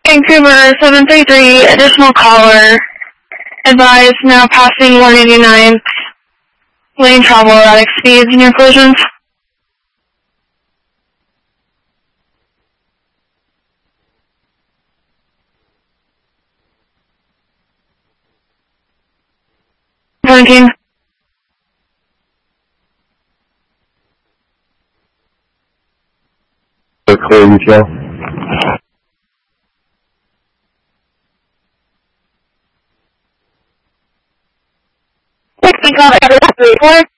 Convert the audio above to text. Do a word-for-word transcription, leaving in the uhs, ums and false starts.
Vancouver seven three three, additional caller. Advise now passing one eighty-ninth. Lane travel erratic speeds in your collisions. seventeen. Clear retail. six, we call it three four.